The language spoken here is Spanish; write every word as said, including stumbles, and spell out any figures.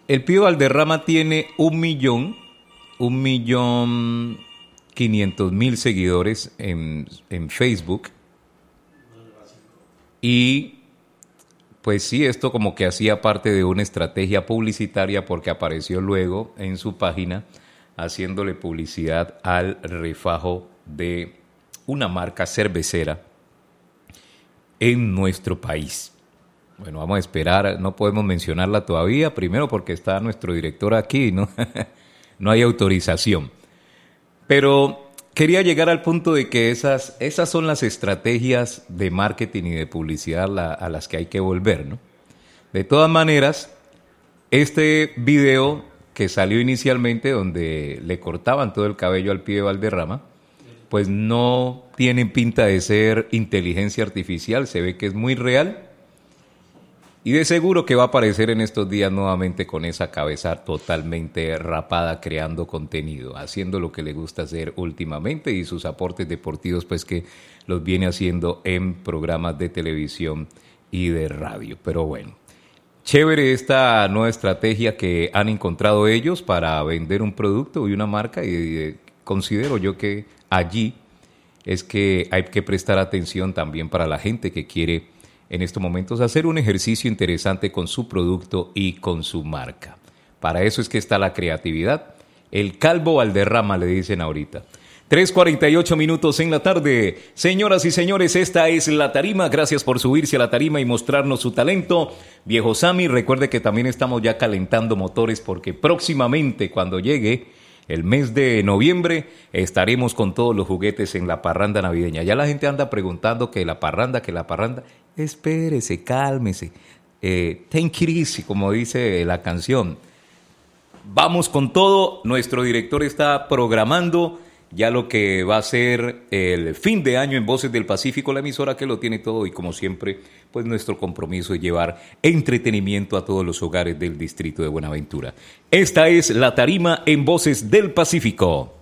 el Pío Valderrama tiene un millón, un millón quinientos mil seguidores en, en Facebook. Y pues sí, esto como que hacía parte de una estrategia publicitaria porque apareció luego en su página haciéndole publicidad al refajo de una marca cervecera en nuestro país. Bueno, vamos a esperar, no podemos mencionarla todavía, primero porque está nuestro director aquí, ¿no? No hay autorización. Pero quería llegar al punto de que esas, esas son las estrategias de marketing y de publicidad la, a las que hay que volver, ¿no? De todas maneras, este video que salió inicialmente donde le cortaban todo el cabello al Pío Valderrama, pues no tiene pinta de ser inteligencia artificial, se ve que es muy real. Y de seguro que va a aparecer en estos días nuevamente con esa cabeza totalmente rapada, creando contenido, haciendo lo que le gusta hacer últimamente y sus aportes deportivos, pues que los viene haciendo en programas de televisión y de radio. Pero bueno, chévere esta nueva estrategia que han encontrado ellos para vender un producto y una marca, y eh, considero yo que allí es que hay que prestar atención también para la gente que quiere en estos momentos hacer un ejercicio interesante con su producto y con su marca. Para eso es que está la creatividad. El calvo Valderrama le dicen ahorita. tres cuarenta y ocho minutos en la tarde. Señoras y señores, esta es La Tarima. Gracias por subirse a la tarima y mostrarnos su talento. Viejo Sammy, recuerde que también estamos ya calentando motores porque próximamente cuando llegue el mes de noviembre estaremos con todos los juguetes en la parranda navideña. Ya la gente anda preguntando que la parranda, que la parranda. Espérese, cálmese. Eh, take it easy, como dice la canción. Vamos con todo. Nuestro director está programando ya lo que va a ser el fin de año en Voces del Pacífico, la emisora que lo tiene todo, y como siempre, pues nuestro compromiso es llevar entretenimiento a todos los hogares del distrito de Buenaventura. Esta es La Tarima en Voces del Pacífico.